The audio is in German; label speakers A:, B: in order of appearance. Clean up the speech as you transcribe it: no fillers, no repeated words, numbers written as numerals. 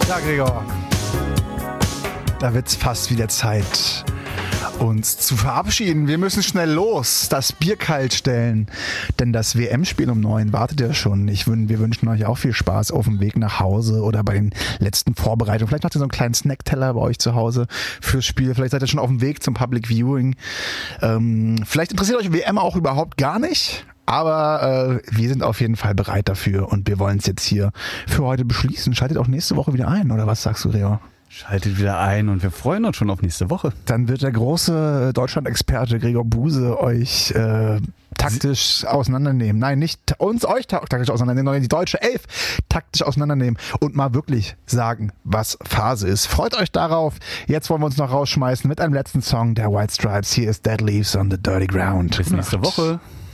A: Ja, Gregor, da wird's fast wieder Zeit, uns zu verabschieden. Wir müssen schnell los, das Bier kalt stellen, denn das WM-Spiel um 9 wartet ja schon. Wir wünschen euch auch viel Spaß auf dem Weg nach Hause oder bei den letzten Vorbereitungen. Vielleicht macht ihr so einen kleinen Snackteller bei euch zu Hause fürs Spiel. Vielleicht seid ihr schon auf dem Weg zum Public Viewing. Vielleicht interessiert euch WM auch überhaupt gar nicht. Aber wir sind auf jeden Fall bereit dafür und wir wollen es jetzt hier für heute beschließen. Schaltet auch nächste Woche wieder ein, oder was sagst du, Gregor?
B: Schaltet wieder ein und wir freuen uns schon auf nächste Woche.
A: Dann wird der große Deutschland-Experte Gregor Buse euch taktisch auseinandernehmen. Nein, nicht euch taktisch auseinandernehmen, sondern die deutsche Elf taktisch auseinandernehmen und mal wirklich sagen, was Phase ist. Freut euch darauf. Jetzt wollen wir uns noch rausschmeißen mit einem letzten Song der White Stripes. Hier ist Dead Leaves on the Dirty Ground.
B: Bis nächste Woche.